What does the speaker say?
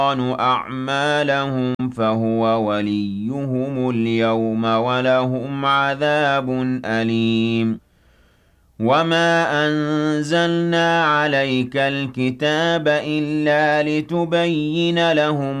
أعمالهم فهو وليهم اليوم ولهم عذاب أليم وما أنزلنا عليك الكتاب إلا لتبين لهم